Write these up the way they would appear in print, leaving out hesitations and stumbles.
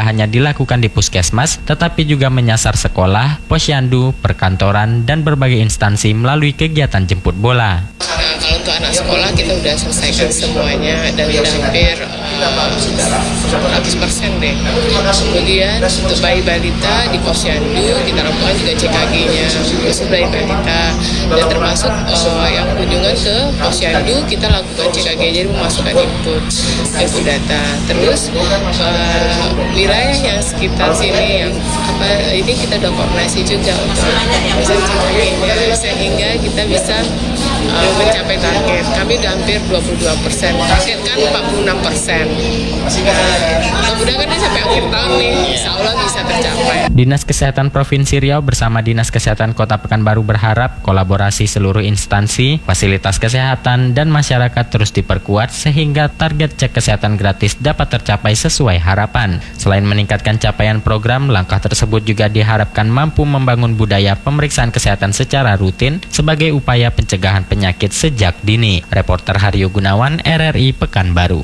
tidak hanya dilakukan di puskesmas, tetapi juga menyasar sekolah, posyandu, perkantoran, dan berbagai instansi melalui kegiatan jemput bola. Kalau untuk anak sekolah kita udah selesaikan semuanya dan udah hampir 100% deh. Kemudian untuk bayi balita di posyandu kita lakukan juga CKG-nya khusus bayi balita, dan termasuk yang kunjungan ke posyandu kita lakukan CKG, jadi memasukkan input data. Terus wilayah yang sekitar sini yang ini kita udah koordinasi juga untuk CKG-nya sehingga kita bisa mencapai target. Kami udah hampir 22%, target kan 46%. Mudah-mudahan kan sampai akhir tahun nih, insya Allah bisa tercapai. Dinas Kesehatan Provinsi Riau bersama Dinas Kesehatan Kota Pekanbaru berharap kolaborasi seluruh instansi, fasilitas kesehatan, dan masyarakat terus diperkuat sehingga target cek kesehatan gratis dapat tercapai sesuai harapan. Selain meningkatkan capaian program, langkah tersebut juga diharapkan mampu membangun budaya pemeriksaan kesehatan secara rutin sebagai upaya pencegahan penyakit sejak dini. Reporter Haryo Gunawan, RRI Pekanbaru.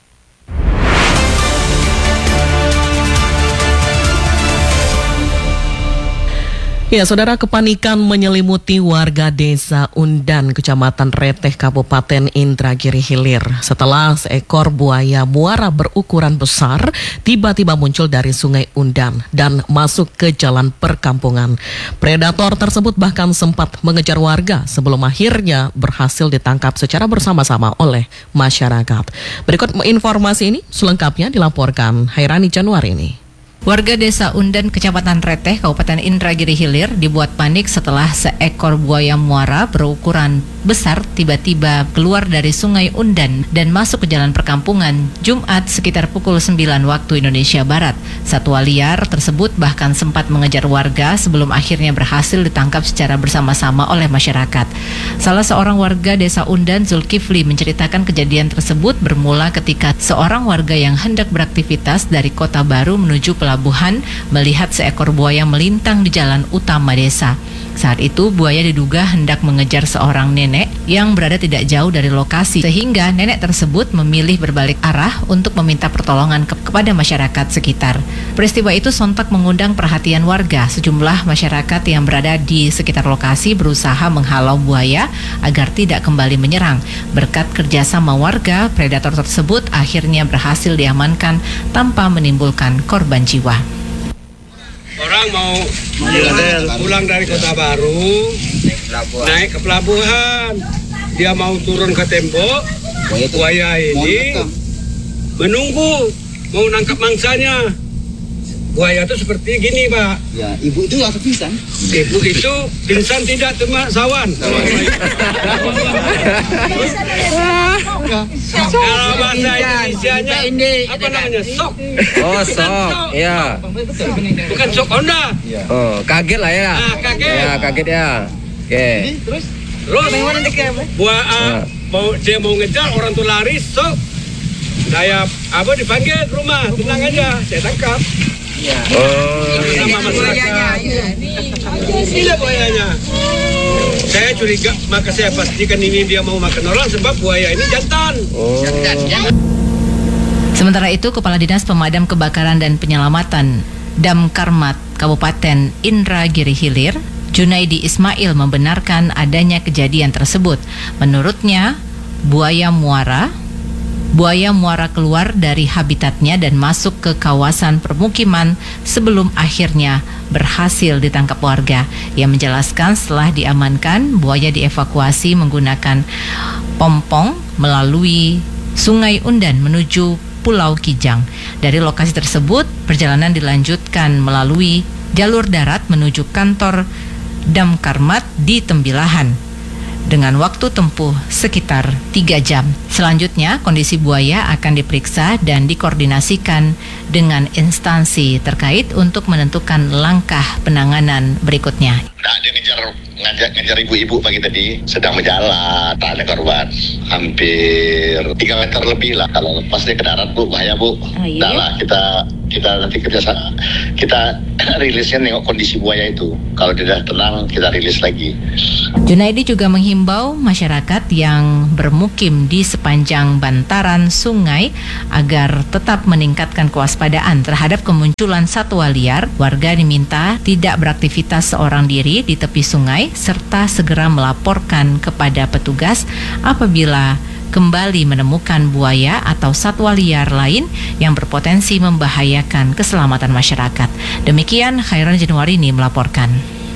Ya, saudara, kepanikan menyelimuti warga desa Undan, Kecamatan Reteh, Kabupaten Indragiri Hilir setelah seekor buaya muara berukuran besar tiba-tiba muncul dari Sungai Undan dan masuk ke jalan perkampungan. Predator tersebut bahkan sempat mengejar warga sebelum akhirnya berhasil ditangkap secara bersama-sama oleh masyarakat. Berikut informasi ini selengkapnya dilaporkan Hairani Januari ini. Warga desa Undan, Kecamatan Reteh, Kabupaten Indragiri Hilir dibuat panik setelah seekor buaya muara berukuran besar tiba-tiba keluar dari Sungai Undan dan masuk ke jalan perkampungan Jumat sekitar pukul 9 waktu Indonesia Barat. Satwa liar tersebut bahkan sempat mengejar warga sebelum akhirnya berhasil ditangkap secara bersama-sama oleh masyarakat. Salah seorang warga desa Undan, Zulkifli, menceritakan kejadian tersebut bermula ketika seorang warga yang hendak beraktivitas dari Kota Baru menuju pelabuhan melihat seekor buaya melintang di jalan utama desa. Saat itu buaya diduga hendak mengejar seorang nenek yang berada tidak jauh dari lokasi, sehingga nenek tersebut memilih berbalik arah untuk meminta pertolongan kepada masyarakat sekitar. Peristiwa itu sontak mengundang perhatian warga. Sejumlah masyarakat yang berada di sekitar lokasi berusaha menghalau buaya agar tidak kembali menyerang. Berkat kerjasama warga, predator tersebut akhirnya berhasil diamankan tanpa menimbulkan korban jiwa. Orang mau pulang dari Kota Baru, naik ke pelabuhan, dia mau turun ke tembok, buaya ini menunggu, mau nangkap mangsanya. Buaya itu seperti gini, Pak. Ya, ibu itu langsung pingsan. Ibu itu pingsan tidak cuma sawan. Kalau bahasa Indonesianya apa namanya? Sok. Oh, sok. Iya. Bukan sok Honda. Oh, kaget lah ya. Ah, kaget. Ya, kaget ya. Oke. Terus dia mau ngejar, orang tuh lari, sok. Saya dipanggil ke rumah, tenang aja, saya tangkap. Ya. Sama masyarakat. Ini buayanya. Saya curiga, maka saya pastikan ini dia mau makan orang sebab buaya ini jantan. Sementara itu, Kepala Dinas Pemadam Kebakaran dan Penyelamatan Damkarmat Kabupaten Indragiri Hilir, Junaidi Ismail, membenarkan adanya kejadian tersebut. Menurutnya, buaya muara keluar dari habitatnya dan masuk ke kawasan permukiman sebelum akhirnya berhasil ditangkap warga. Ia menjelaskan setelah diamankan, buaya dievakuasi menggunakan pompong melalui Sungai Undan menuju Pulau Kijang. Dari lokasi tersebut, perjalanan dilanjutkan melalui jalur darat menuju kantor Damkarmat di Tembilahan dengan waktu tempuh sekitar 3 jam. Selanjutnya, kondisi buaya akan diperiksa dan dikoordinasikan dengan instansi terkait untuk menentukan langkah penanganan berikutnya. Nah, dia ngejar ibu-ibu pagi tadi, sedang berjalan, tak ada korban. Hampir 3 meter lebih lah. Kalau lepas dia ke darat, Bu, bahaya, Bu. Iya? Nah lah, kita nanti kerja, kita rilisnya nengok kondisi buaya itu. Kalau dia sudah tenang, kita rilis lagi. Junaidi juga menghimbau masyarakat yang bermukim di sepanjang bantaran sungai agar tetap meningkatkan kewaspadaan terhadap kemunculan satwa liar. Warga diminta tidak beraktivitas seorang diri di tepi sungai serta segera melaporkan kepada petugas apabila kembali menemukan buaya atau satwa liar lain yang berpotensi membahayakan keselamatan masyarakat. Demikian Khairan Januarini melaporkan.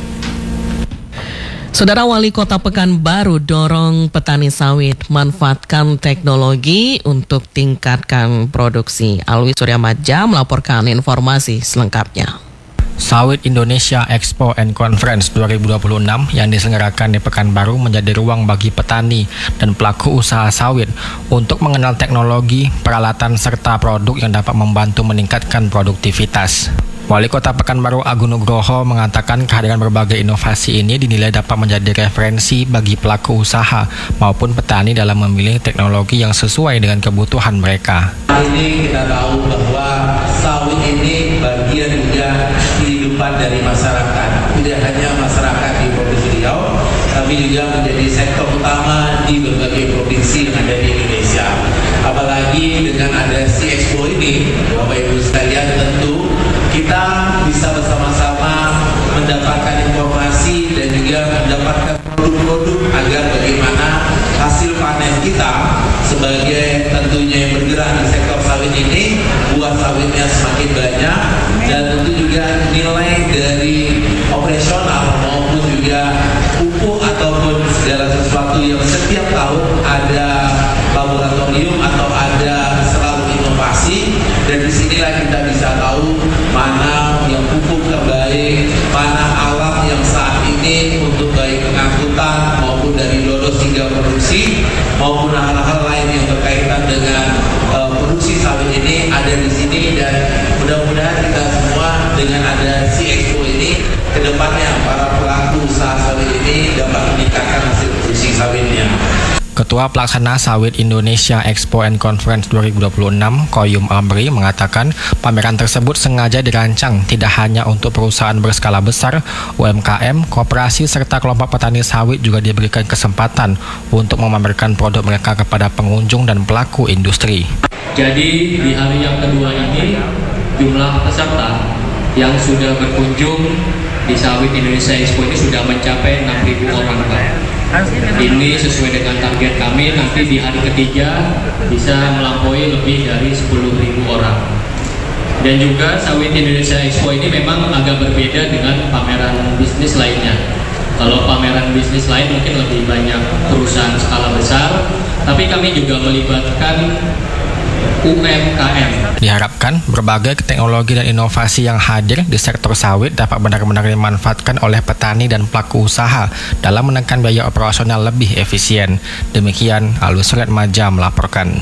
Saudara Wali Kota Pekanbaru dorong petani sawit manfaatkan teknologi untuk tingkatkan produksi. Alwi Suryamaja melaporkan informasi selengkapnya. Sawit Indonesia Expo and Conference 2026 yang diselenggarakan di Pekanbaru menjadi ruang bagi petani dan pelaku usaha sawit untuk mengenal teknologi, peralatan, serta produk yang dapat membantu meningkatkan produktivitas. Wali Kota Pekanbaru Agung Nugroho mengatakan kehadiran berbagai inovasi ini dinilai dapat menjadi referensi bagi pelaku usaha maupun petani dalam memilih teknologi yang sesuai dengan kebutuhan mereka. Ini kita tahu bahwa sawit ini bagian juga kehidupan dari masyarakat. Tidak hanya masyarakat di Provinsi Riau, tapi juga menjadi sektor utama di berbagai provinsi yang ada di Indonesia. Apalagi dengan ada si Expo ini, Bapak Ibu sekalian, tentu kita bisa bersama-sama mendapatkan informasi dan juga mendapatkan produk-produk agar bagaimana hasil panen kita sebagai tentunya yang bergerak di sektor sawit ini, buah sawitnya semakin banyak dan tentu juga nilai dari operasional maupun juga pupuk ataupun segala sesuatu yang setiap tahun ada laboratorium atau ada selalu inovasi, dan disinilah kita bisa tahu mana yang pupuk terbaik, mana alat yang saat ini untuk baik pengangkutan maupun dari lolos hingga produksi maupun hal-hal lain yang berkaitan dengan produksi sawit ini ada di sini. Dan mudah-mudahan kita semua dengan ada si Expo ini kedepannya para pelaku usaha sawit ini dapat meningkatkan hasil produksi sawitnya. Ketua Pelaksana Sawit Indonesia Expo and Conference 2026, Koyum Amri, mengatakan pameran tersebut sengaja dirancang tidak hanya untuk perusahaan berskala besar, UMKM, koperasi, serta kelompok petani sawit juga diberikan kesempatan untuk memamerkan produk mereka kepada pengunjung dan pelaku industri. Jadi di hari yang kedua ini, jumlah peserta yang sudah berkunjung di Sawit Indonesia Expo ini sudah mencapai 6.000 orang, Pak. Ini sesuai dengan target kami, nanti di hari ketiga bisa melampaui lebih dari 10.000 orang. Dan juga Sawit Indonesia Expo ini memang agak berbeda dengan pameran bisnis lainnya. Kalau pameran bisnis lain mungkin lebih banyak perusahaan skala besar, tapi kami juga melibatkan UMKM. Diharapkan berbagai teknologi dan inovasi yang hadir di sektor sawit dapat benar-benar dimanfaatkan oleh petani dan pelaku usaha dalam menekan biaya operasional lebih efisien. Demikian Alwi Suryamaja melaporkan.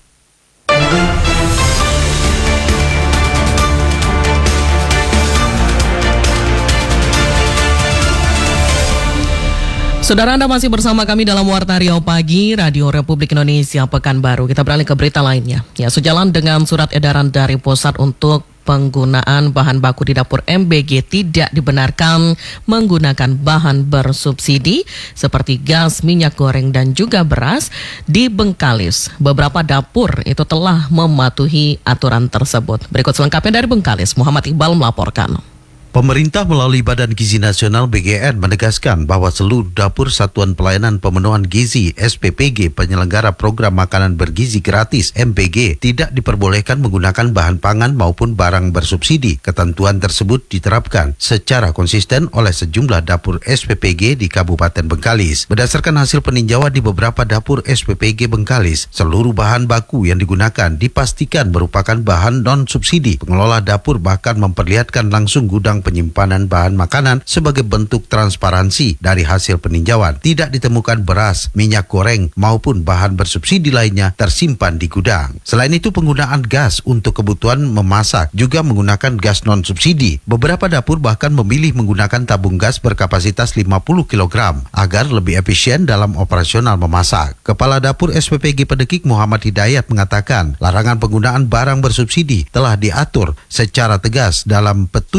Saudara, Anda masih bersama kami dalam Warta Riau Pagi, Radio Republik Indonesia Pekanbaru. Kita beralih ke berita lainnya. Ya, sejalan dengan surat edaran dari pusat untuk penggunaan bahan baku di dapur MBG tidak dibenarkan menggunakan bahan bersubsidi seperti gas, minyak goreng, dan juga beras di Bengkalis. Beberapa dapur itu telah mematuhi aturan tersebut. Berikut selengkapnya dari Bengkalis, Muhammad Iqbal melaporkan. Pemerintah melalui Badan Gizi Nasional BGN menegaskan bahwa seluruh dapur Satuan Pelayanan Pemenuhan Gizi SPPG penyelenggara program makanan bergizi gratis MPG tidak diperbolehkan menggunakan bahan pangan maupun barang bersubsidi. Ketentuan tersebut diterapkan secara konsisten oleh sejumlah dapur SPPG di Kabupaten Bengkalis. Berdasarkan hasil peninjauan di beberapa dapur SPPG Bengkalis, seluruh bahan baku yang digunakan dipastikan merupakan bahan non-subsidi. Pengelola dapur bahkan memperlihatkan langsung gudang penyimpanan bahan makanan sebagai bentuk transparansi. Dari hasil peninjauan, tidak ditemukan beras, minyak goreng maupun bahan bersubsidi lainnya tersimpan di gudang. Selain itu, penggunaan gas untuk kebutuhan memasak juga menggunakan gas non-subsidi. Beberapa dapur bahkan memilih menggunakan tabung gas berkapasitas 50 kg agar lebih efisien dalam operasional memasak. Kepala Dapur SPPG Pedekik Muhammad Hidayat mengatakan, larangan penggunaan barang bersubsidi telah diatur secara tegas dalam petunjuk teknis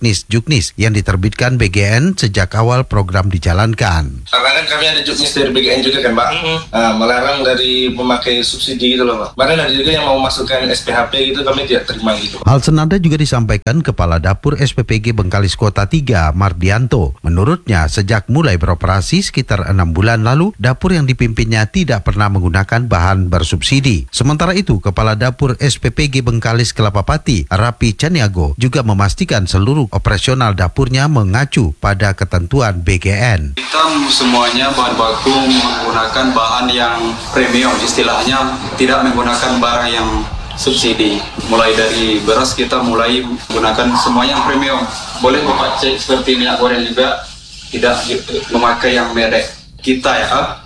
teknis Juknis yang diterbitkan BGN sejak awal program dijalankan. Karena kan kami ada Juknis dari BGN juga kan Pak, melarang dari memakai subsidi gitu loh Pak. Kemarin ada juga yang mau masukkan SPHP gitu, kami tidak terima gitu. Hal senada juga disampaikan Kepala Dapur SPPG Bengkalis Kota 3, Mardianto. Menurutnya, sejak mulai beroperasi sekitar 6 bulan lalu, dapur yang dipimpinnya tidak pernah menggunakan bahan bersubsidi. Sementara itu, Kepala Dapur SPPG Bengkalis Kelapa Pati, Rapi Caniago, juga memastikan seluruh operasional dapurnya mengacu pada ketentuan BGN. Kita semuanya bahan baku menggunakan bahan yang premium, istilahnya tidak menggunakan barang yang subsidi. Mulai dari beras kita mulai menggunakan semuanya yang premium. Boleh Bapak cek seperti minyak goreng juga tidak memakai yang merek kita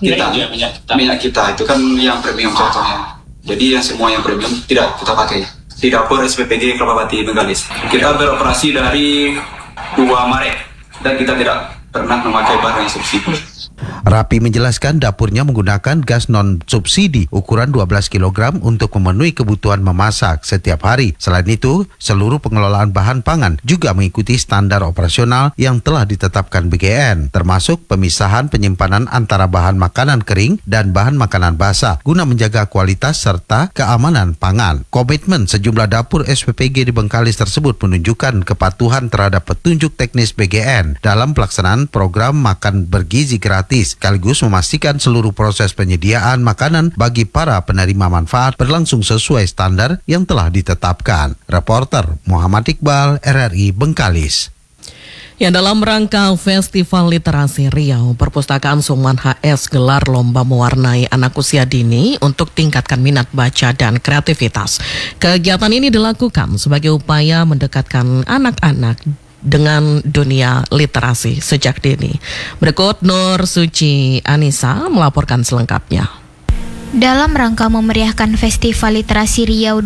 minyak kita itu kan yang premium contohnya. Jadi yang semua yang premium tidak kita pakai. Di dapur SPPG Kelapa Pati Bengkalis. Kita beroperasi dari 2 Maret dan kita tidak pernah memakai barang yang subsidi. Rapi menjelaskan dapurnya menggunakan gas non-subsidi ukuran 12 kg untuk memenuhi kebutuhan memasak setiap hari. Selain itu, seluruh pengelolaan bahan pangan juga mengikuti standar operasional yang telah ditetapkan BGN, termasuk pemisahan penyimpanan antara bahan makanan kering dan bahan makanan basah, guna menjaga kualitas serta keamanan pangan. Komitmen sejumlah dapur SPPG di Bengkalis tersebut menunjukkan kepatuhan terhadap petunjuk teknis BGN dalam pelaksanaan program makan bergizi gratis, sekaligus memastikan seluruh proses penyediaan makanan bagi para penerima manfaat berlangsung sesuai standar yang telah ditetapkan. Reporter Muhammad Iqbal, RRI Bengkalis. Ya, dalam rangka Festival Literasi Riau, Perpustakaan Suman HS gelar lomba mewarnai anak usia dini untuk tingkatkan minat baca dan kreativitas. Kegiatan ini dilakukan sebagai upaya mendekatkan anak-anak dengan dunia literasi sejak dini. Berikut Nur Suci Anissa melaporkan selengkapnya. Dalam rangka memeriahkan Festival Literasi Riau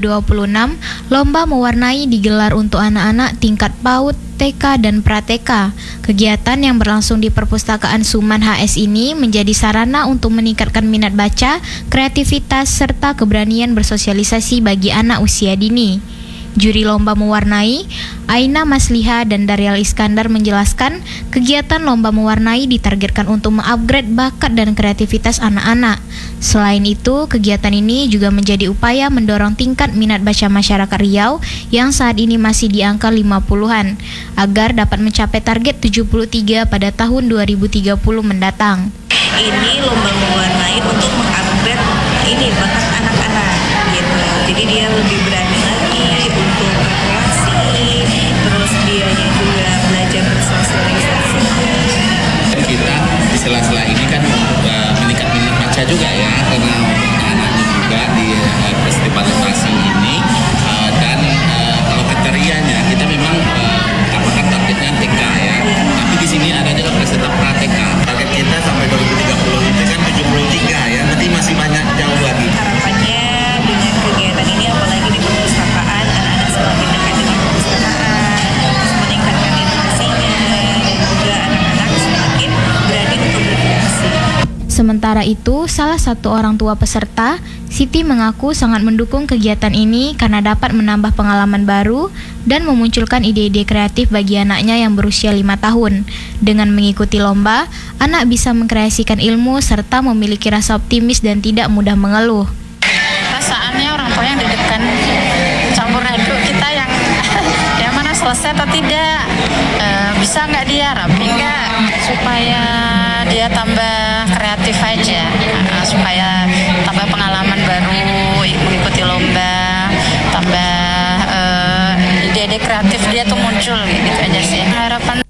2026, lomba mewarnai digelar untuk anak-anak tingkat PAUD, TK, dan Pra-TK. Kegiatan yang berlangsung di Perpustakaan Suman HS ini menjadi sarana untuk meningkatkan minat baca, kreativitas, serta keberanian bersosialisasi bagi anak usia dini. Juri lomba mewarnai, Aina Masliha dan Daryal Iskandar menjelaskan, kegiatan lomba mewarnai ditargetkan untuk mengupgrade bakat dan kreativitas anak-anak. Selain itu, kegiatan ini juga menjadi upaya mendorong tingkat minat baca masyarakat Riau yang saat ini masih di angka 50-an, agar dapat mencapai target 73 pada tahun 2030 mendatang. Ini lomba mewarnai untuk mengupgrade bakat anak-anak gitu. Jadi dia lebih berani lagi untuk berkreasi, terus dia juga belajar bersosialisasi. Kita di sela-sela ini kan meningkat minat baca juga ya, karena anak-anak juga di festival literasi ini dan kalau kriterianya kita memang apakah targetnya TK ya, tapi di sini ada juga peserta Pra-TK. Target kita sampai 2030 itu kan 73 ya, nanti masih banyak jauh lagi. Harapannya dengan kegiatan ini, apalagi di perpustakaan, anak-anak semakin dekat dengan perpustakaan, meningkatkan literasinya, dan juga anak-anak semakin berani untuk berkreasi. Sementara itu, salah satu orang tua peserta, Siti, mengaku sangat mendukung kegiatan ini karena dapat menambah pengalaman baru dan memunculkan ide-ide kreatif bagi anaknya yang berusia 5 tahun. Dengan mengikuti lomba, anak bisa mengkreasikan ilmu serta memiliki rasa optimis dan tidak mudah mengeluh. Perasaannya orang tua yang deg-degan, campur aduk kita yang mana selesai atau tidak, bisa nggak dia, rapi nggak, supaya dia tambah kreatif aja, supaya tambah pengalaman baru, mengikuti lomba, tambah ide-ide kreatif dia tuh muncul gitu aja sih. Harapan